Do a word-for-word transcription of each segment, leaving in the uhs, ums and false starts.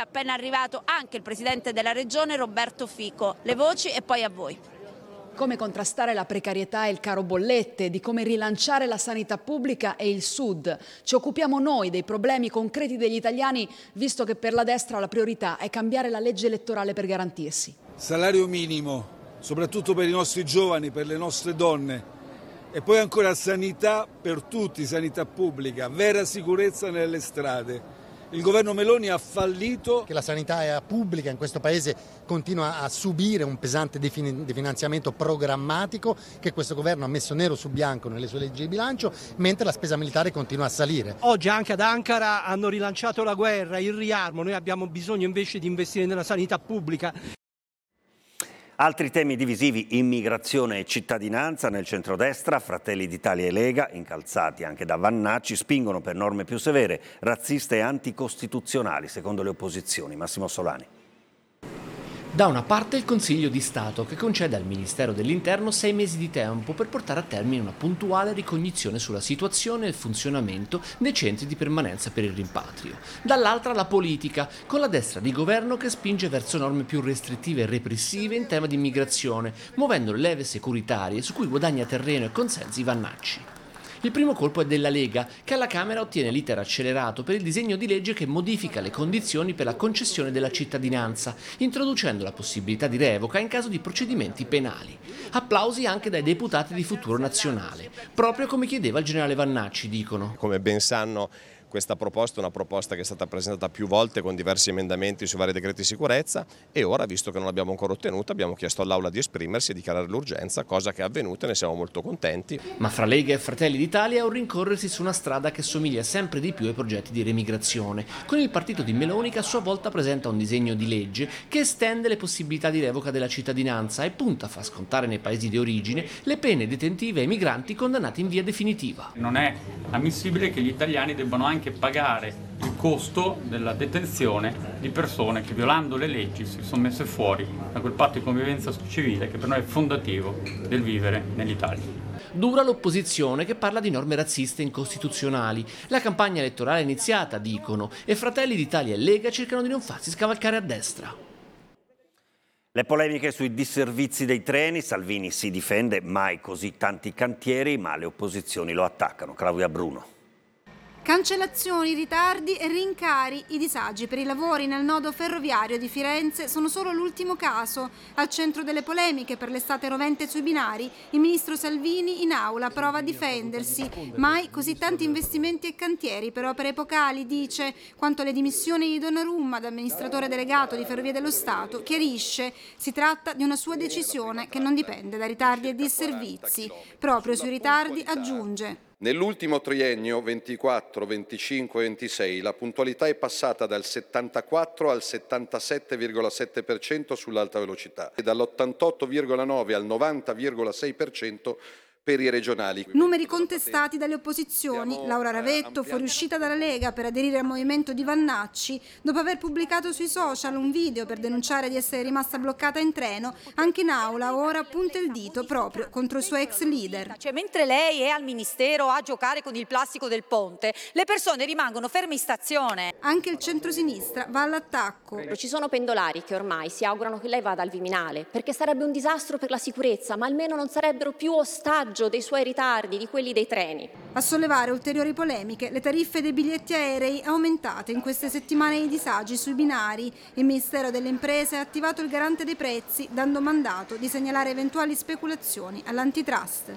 appena arrivato anche il presidente della regione Roberto Fico. Le voci e poi a voi. Come contrastare la precarietà e il caro bollette, di come rilanciare la sanità pubblica e il Sud. Ci occupiamo noi dei problemi concreti degli italiani, visto che per la destra la priorità è cambiare la legge elettorale per garantirsi. Salario minimo, soprattutto per i nostri giovani, per le nostre donne. E poi ancora sanità per tutti, sanità pubblica, vera sicurezza nelle strade. Il governo Meloni ha fallito. Che la sanità pubblica in questo paese continua a subire un pesante definanziamento programmatico che questo governo ha messo nero su bianco nelle sue leggi di bilancio, mentre la spesa militare continua a salire. Oggi anche ad Ankara hanno rilanciato la guerra, il riarmo, noi abbiamo bisogno invece di investire nella sanità pubblica. Altri temi divisivi, immigrazione e cittadinanza. Nel centrodestra, Fratelli d'Italia e Lega, incalzati anche da Vannacci, spingono per norme più severe, razziste e anticostituzionali, secondo le opposizioni. Massimo Solani. Da una parte il Consiglio di Stato, che concede al Ministero dell'Interno sei mesi di tempo per portare a termine una puntuale ricognizione sulla situazione e il funzionamento dei centri di permanenza per il rimpatrio. Dall'altra la politica, con la destra di governo che spinge verso norme più restrittive e repressive in tema di immigrazione, muovendo le leve securitarie su cui guadagna terreno e consensi Vannacci. Il primo colpo è della Lega, che alla Camera ottiene l'iter accelerato per il disegno di legge che modifica le condizioni per la concessione della cittadinanza, introducendo la possibilità di revoca in caso di procedimenti penali. Applausi anche dai deputati di Futuro Nazionale, proprio come chiedeva il generale Vannacci, dicono. Come ben sanno, questa proposta è una proposta che è stata presentata più volte con diversi emendamenti su vari decreti di sicurezza e ora, visto che non l'abbiamo ancora ottenuta, abbiamo chiesto all'Aula di esprimersi e dichiarare l'urgenza, cosa che è avvenuta e ne siamo molto contenti. Ma fra Lega e Fratelli d'Italia è un rincorrersi su una strada che somiglia sempre di più ai progetti di remigrazione, con il partito di Meloni che a sua volta presenta un disegno di legge che estende le possibilità di revoca della cittadinanza e punta a far scontare nei paesi di origine le pene detentive ai migranti condannati in via definitiva. Non è ammissibile che gli italiani debbano anche pagare il costo della detenzione di persone che, violando le leggi, si sono messe fuori da quel patto di convivenza civile che per noi è fondativo del vivere nell'Italia. Dura l'opposizione che parla di norme razziste incostituzionali. La campagna elettorale è iniziata, dicono, e Fratelli d'Italia e Lega cercano di non farsi scavalcare a destra. Le polemiche sui disservizi dei treni, Salvini si difende, mai così tanti cantieri, ma le opposizioni lo attaccano. Claudia Bruno. Cancellazioni, ritardi e rincari. I disagi per i lavori nel nodo ferroviario di Firenze sono solo l'ultimo caso. Al centro delle polemiche per l'estate rovente sui binari, il ministro Salvini in aula prova a difendersi. Mai così tanti investimenti e cantieri per opere epocali, dice. Quanto alle dimissioni di Donnarumma da amministratore delegato di Ferrovie dello Stato, chiarisce: si tratta di una sua decisione che non dipende da ritardi e disservizi. Proprio sui ritardi aggiunge: nell'ultimo triennio ventiquattro, venticinque, ventisei la puntualità è passata dal settantaquattro al settantasette virgola sette per cento sull'alta velocità e dall'ottantotto virgola nove al novanta virgola sei per cento per i regionali. Numeri contestati dalle opposizioni. Laura Ravetto, fuoriuscita dalla Lega per aderire al movimento di Vannacci, dopo aver pubblicato sui social un video per denunciare di essere rimasta bloccata in treno, anche in aula ora punta il dito proprio contro il suo ex leader. Cioè, mentre lei è al ministero a giocare con il plastico del ponte, le persone rimangono ferme in stazione. Anche il centrosinistra va all'attacco. Ci sono pendolari che ormai si augurano che lei vada al Viminale, perché sarebbe un disastro per la sicurezza, ma almeno non sarebbero più ostaggi dei suoi ritardi, di quelli dei treni. A sollevare ulteriori polemiche le tariffe dei biglietti aerei aumentate in queste settimane di disagi sui binari. Il Ministero delle Imprese ha attivato il garante dei prezzi, dando mandato di segnalare eventuali speculazioni all'antitrust.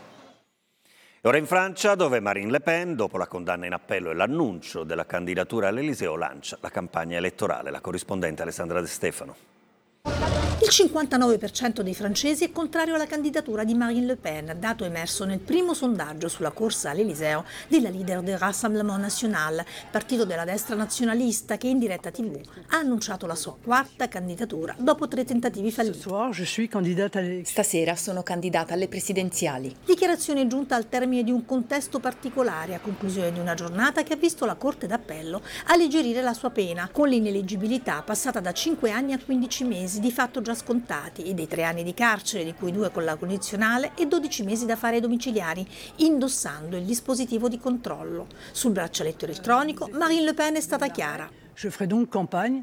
Ora in Francia, dove Marine Le Pen, dopo la condanna in appello e l'annuncio della candidatura all'Eliseo, lancia la campagna elettorale. La corrispondente Alessandra De Stefano. Il cinquantanove per cento dei francesi è contrario alla candidatura di Marine Le Pen, dato emerso nel primo sondaggio sulla corsa all'Eliseo della leader del Rassemblement National, partito della destra nazionalista che in diretta tivù ha annunciato la sua quarta candidatura dopo tre tentativi falliti. Stasera sono candidata alle presidenziali. Dichiarazione giunta al termine di un contesto particolare, a conclusione di una giornata che ha visto la Corte d'Appello alleggerire la sua pena, con l'ineleggibilità passata da cinque anni a quindici mesi, di fatto già scontati, e dei tre anni di carcere, di cui due con la condizionale e dodici mesi da fare ai domiciliari, indossando il dispositivo di controllo. Sul braccialetto elettronico Marine Le Pen è stata chiara.